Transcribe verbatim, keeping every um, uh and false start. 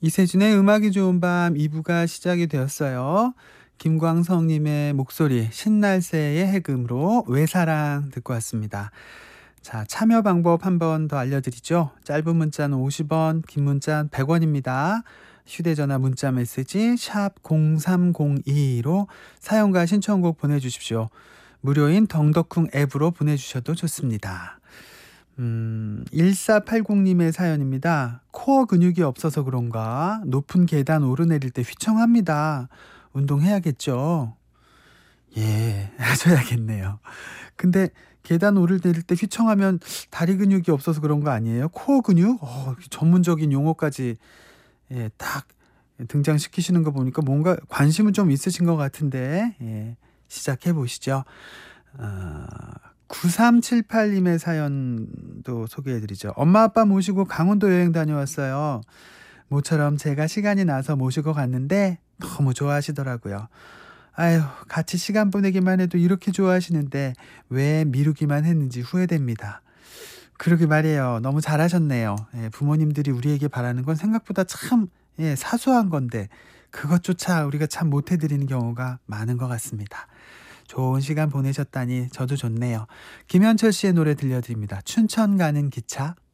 이세준의 음악이 좋은 밤 이 부가 시작이 되었어요. 김광석님의 목소리, 신날새의 해금으로 외사랑 듣고 왔습니다. 자, 참여 방법 한 번 더 알려드리죠. 짧은 문자는 오십 원, 긴 문자는 백 원입니다. 휴대전화 문자 메시지 샵 공삼공이로 사용과 신청곡 보내주십시오. 무료인 덩덕쿵 앱으로 보내주셔도 좋습니다. 음, 일사팔공님의 사연입니다. 코어 근육이 없어서 그런가 높은 계단 오르내릴 때 휘청합니다. 운동해야겠죠? 예, 하셔야겠네요. 근데 계단 오르내릴 때 휘청하면 다리 근육이 없어서 그런 거 아니에요? 코어 근육? 어, 전문적인 용어까지 예, 딱 등장시키시는 거 보니까 뭔가 관심은 좀 있으신 것 같은데 예, 시작해 보시죠. 어, 구삼칠팔님의 사연도 소개해드리죠. 엄마 아빠 모시고 강원도 여행 다녀왔어요. 모처럼 제가 시간이 나서 모시고 갔는데 너무 좋아하시더라고요. 아유, 같이 시간 보내기만 해도 이렇게 좋아하시는데 왜 미루기만 했는지 후회됩니다. 그러게 말이에요. 너무 잘하셨네요. 예, 부모님들이 우리에게 바라는 건 생각보다 참 예, 사소한 건데 그것조차 우리가 참 못해드리는 경우가 많은 것 같습니다. 좋은 시간 보내셨다니 저도 좋네요. 김현철 씨의 노래 들려드립니다. 춘천 가는 기차.